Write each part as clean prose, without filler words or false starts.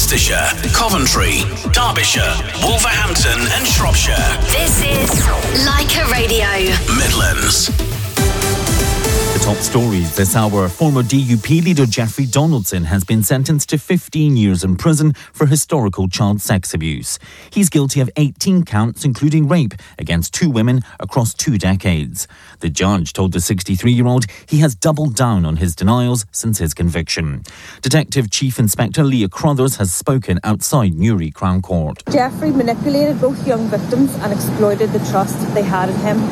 Leicestershire, Coventry, Derbyshire, Wolverhampton and Shropshire. This is Leica Radio. Midlands. The top stories this hour. Former DUP leader Jeffrey Donaldson has been sentenced to 15 years in prison for historical child sex abuse. He's guilty of 18 counts, including rape, against 2 women across 2 decades. The judge told the 63-year-old he has doubled down on his denials since his conviction. Detective Chief Inspector Leah Crothers has spoken outside Newry Crown Court. Jeffrey manipulated both young victims and exploited the trust they had in him.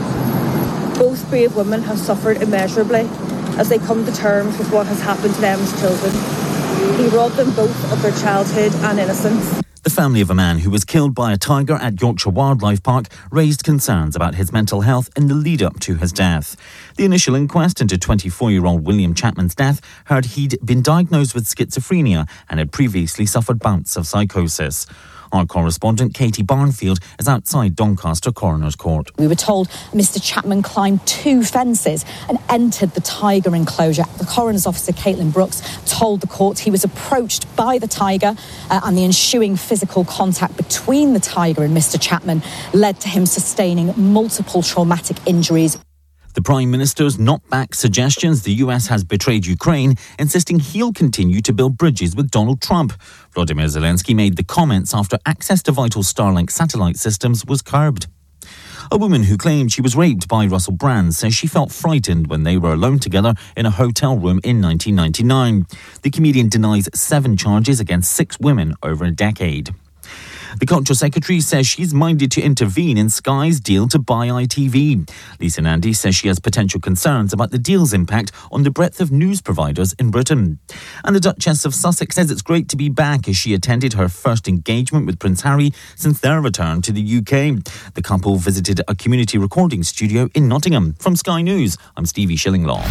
Both brave women have suffered immeasurably as they come to terms with what has happened to them as children. He robbed them both of their childhood and innocence. The family of a man who was killed by a tiger at Yorkshire Wildlife Park raised concerns about his mental health in the lead-up to his death. The initial inquest into 24-year-old William Chapman's death heard he'd been diagnosed with schizophrenia and had previously suffered bouts of psychosis. Our correspondent Katie Barnfield is outside Doncaster Coroner's Court. We were told Mr Chapman climbed 2 fences and entered the tiger enclosure. The coroner's officer, Caitlin Brooks, told the court he was approached by the tiger and the ensuing physical contact between the tiger and Mr Chapman led to him sustaining multiple traumatic injuries. The Prime Minister's knockback suggestions the US has betrayed Ukraine, insisting he'll continue to build bridges with Donald Trump. Volodymyr Zelensky made the comments after access to vital Starlink satellite systems was curbed. A woman who claimed she was raped by Russell Brand says she felt frightened when they were alone together in a hotel room in 1999. The comedian denies 7 charges against 6 women over a decade. The Culture Secretary says she's minded to intervene in Sky's deal to buy ITV. Lisa Nandy says she has potential concerns about the deal's impact on the breadth of news providers in Britain. And the Duchess of Sussex says it's great to be back as she attended her first engagement with Prince Harry since their return to the UK. The couple visited a community recording studio in Nottingham. From Sky News, I'm Stevie Shillinglaw.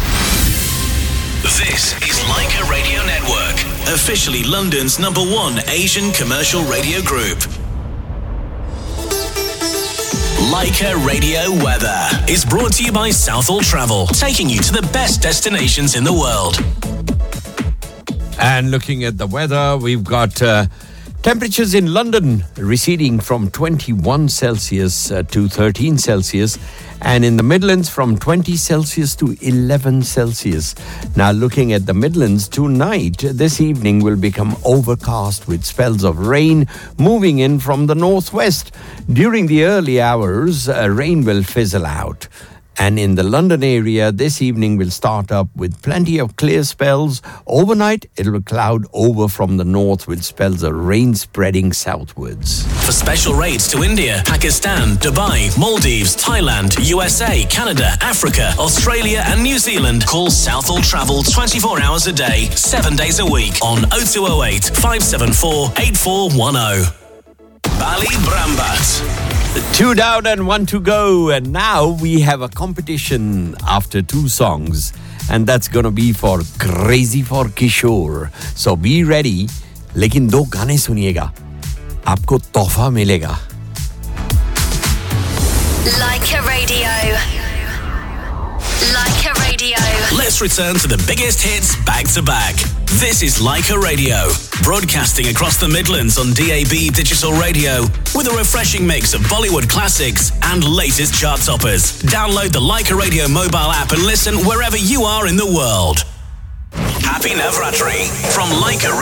This is Leica Radio Network, officially London's #1 Asian commercial radio group. Leica Radio Weather is brought to you by Southall Travel, taking you to the best destinations in the world. And looking at the weather, we've got temperatures in London receding from 21 Celsius to 13 Celsius, and in the Midlands from 20 Celsius to 11 Celsius. Now looking at the Midlands tonight, this evening will become overcast with spells of rain moving in from the northwest. During the early hours, rain will fizzle out. And in the London area, this evening will start up with plenty of clear spells. Overnight, it will cloud over from the north with spells of rain spreading southwards. For special rates to India, Pakistan, Dubai, Maldives, Thailand, USA, Canada, Africa, Australia and New Zealand, call Southall Travel 24 hours a day, 7 days a week on 0208 574 8410. Ballybrambat. 2 down and 1 to go, and now we have a competition after 2 songs, and that's gonna be for Crazy for Kishore. So be ready, लेकिन 2 गाने सुनिएगा, आपको तोहफा मिलेगा. Leica Radio. Leica Radio. Let's return to the biggest hits back to back. This is Leica Radio, broadcasting across the Midlands on DAB digital radio with a refreshing mix of Bollywood classics and latest chart toppers. Download the Leica Radio mobile app and listen wherever you are in the world. Happy Navratri from Leica